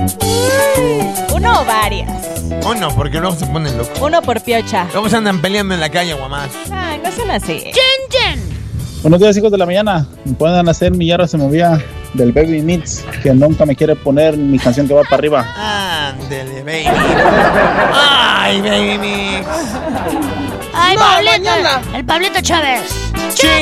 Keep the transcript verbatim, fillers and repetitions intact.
Uno o varias. Uno, porque luego se ponen locos. Uno por piocha. Luego se andan peleando en la calle, guamás. Ay, no son así. ¡Chen, chen! Buenos días, hijos de la mañana. Me pueden hacer Mi Yarra se movía del Baby Mix, que nunca me quiere poner mi canción que va para arriba. Ándele, baby. Ay, baby mix. ¡Ay, No, Pablito! mañana. El Pablito Chávez.